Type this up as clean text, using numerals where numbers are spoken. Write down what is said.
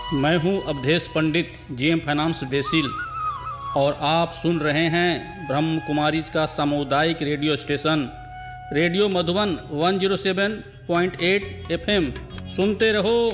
मैं हूं अवधेश पंडित, GM finance BECIL, और आप सुन रहे हैं ब्रह्म कुमारीज का सामुदायिक radio station radio Madhuban 107.8 FM। सुनते रहो,